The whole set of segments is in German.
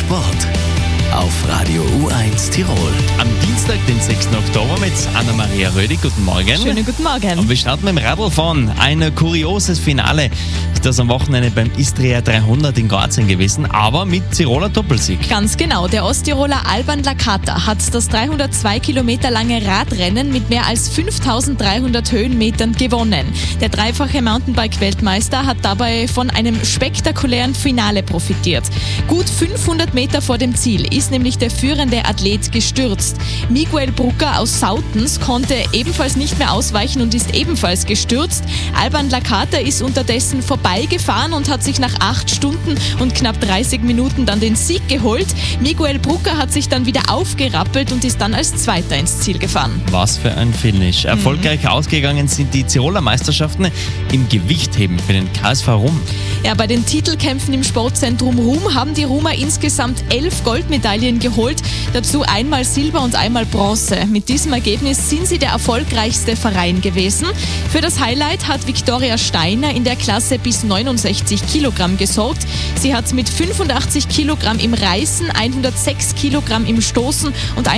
Sport auf Radio U1 Tirol. Am Dienstag, den 6. Oktober mit Anna-Maria Rödig. Guten Morgen. Schönen guten Morgen. Und wir starten mit dem Radlfahren. Ein kurioses Finale ist das am Wochenende beim Istria 300 in Kroatien gewesen, aber mit Tiroler Doppelsieg. Ganz genau. Der Osttiroler Alban Lakata hat das 302 Kilometer lange Radrennen mit mehr als 5300 Höhenmetern gewonnen. Der dreifache Mountainbike-Weltmeister hat dabei von einem spektakulären Finale profitiert. Gut 500 Meter vor dem Ziel ist nämlich der führende Athlet gestürzt. Miguel Brucker aus Sautens konnte ebenfalls nicht mehr ausweichen und ist ebenfalls gestürzt. Alban Lakata ist unterdessen vorbeigefahren und hat sich nach 8 Stunden und knapp 30 Minuten dann den Sieg geholt. Miguel Brucker hat sich dann wieder aufgerappelt und ist dann als Zweiter ins Ziel gefahren. Was für ein Finish. Erfolgreich ausgegangen sind die Tiroler Meisterschaften im Gewichtheben für den KSV Rum. Ja, bei den Titelkämpfen im Sportzentrum Rum haben die Rumer insgesamt 11 Goldmedaillen geholt, dazu einmal Silber und einmal Bronze. Mit diesem Ergebnis sind sie der erfolgreichste Verein gewesen. Für das Highlight hat Viktoria Steiner in der Klasse bis 69 Kilogramm gesorgt. Sie hat mit 85 Kilogramm im Reißen, 106 Kilogramm im Stoßen und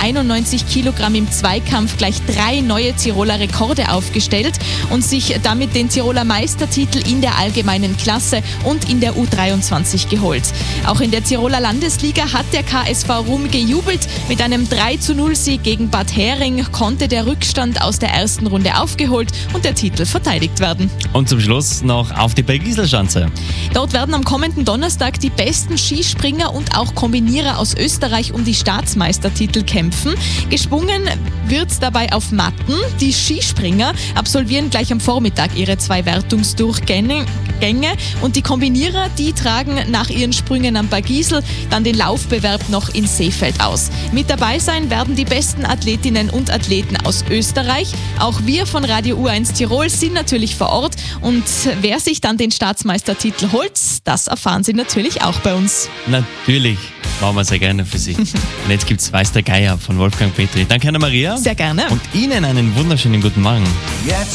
191 Kilogramm im Zweikampf gleich 3 neue Tiroler Rekorde aufgestellt und sich damit den Tiroler Meistertitel in der allgemeinen Klasse und in der U23 geholt. Auch in der Tiroler Landesliga hat der KSV Rum gejubelt. Mit einem 3:0-Sieg gegen Bad Hering konnte der Rückstand aus der ersten Runde aufgeholt und der Titel verteidigt werden. Und zum Schluss noch auf die Bergisel-Schanze. Dort werden am kommenden Donnerstag die besten Skispringer und auch Kombinierer aus Österreich um die Staatsmeistertitel kämpfen. Geschwungen wird dabei auf Matten. Die Skispringer absolvieren gleich am Vormittag ihre 2 Wertungsdurchgänge und die Kombinierer, die tragen nach ihren Sprüngen am Bergisel dann den Laufbewerb noch in Seefeld aus. Mit dabei sein werden die besten Athletinnen und Athleten aus Österreich. Auch wir von Radio U1 Tirol sind natürlich vor Ort und wer sich dann den Staatsmeistertitel holt, das erfahren Sie natürlich auch bei uns. Natürlich, machen wir sehr gerne für Sie. Und jetzt gibt's Weiß der Geier von Wolfgang Petri. Danke, Anna-Maria. Sehr gerne. Und Ihnen einen wunderschönen guten Morgen.